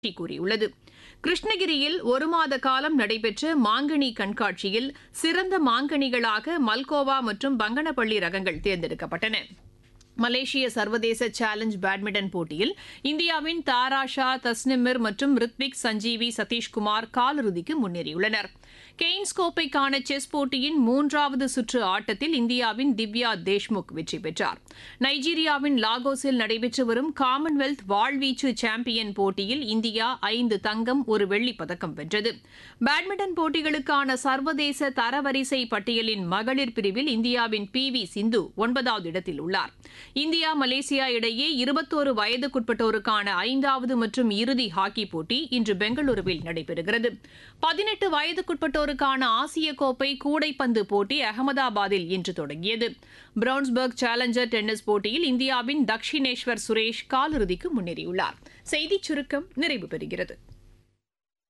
கூறியுள்ளது. கிருஷ்ணகிரியில் ஒரு மாத காலம் நடைபெற்ற மாங்கனி கண்காட்சியில் சிறந்த மாங்கனிகளாக மல்கோவா மற்றும் பங்கனப்பள்ளி ரகங்கள் தேர்ந்தெடுக்கப்பட்டன. மலேசிய சர்வதேச சேலஞ்ச் பேட்மிண்டன் போட்டியில் இந்தியாவின் தாராஷா, தஸ்னிமிர் மற்றும் ரித்விக், சஞ்சீவி, சதீஷ்குமார் காலிறுதிக்கு முன்னேறியுள்ளனர். கெய்ன்ஸ் கோப்பைக்கான செஸ் போட்டியின் 3வது சுற்று ஆட்டத்தில் இந்தியாவின் திவ்யா தேஷ்முக் வெற்றி பெற்றார். நைஜீரியாவின் லாகோஸில் நடைபெற்று வரும் காமன்வெல்த் வாழ்வீச்சு சாம்பியன் போட்டியில் இந்தியா 5 தங்கம், 1 வெள்ளிப் பதக்கம் வென்றது. பேட்மிண்டன் போட்டிகளுக்கான சர்வதேச தரவரிசை பட்டியலின் மகளிர் பிரிவில் இந்தியாவின் PV சிந்து 9வது இடத்தில் உள்ளார். இந்தியா மலேசியா இடையே 21 வயதுக்குட்பட்டோருக்கான 5வது மற்றும் இறுதி ஹாக்கி போட்டி இன்று பெங்களூருவில் நடைபெறுகிறது. 18 வயதுக்குட்பட்டோருக்கான ஆசிய கோப்பை கூடைப்பந்து போட்டி அகமதாபாத்தில் இன்று தொடங்கியது. பிரவுன்ஸ்பர்க் சேலஞ்சர் டென்னிஸ் போட்டியில் இந்தியாவின் தக்ஷினேஸ்வர் சுரேஷ் காலிறுதிக்கு முன்னேறியுள்ளார். செய்திச் சுருக்கம் நிறைவு பெறுகிறது.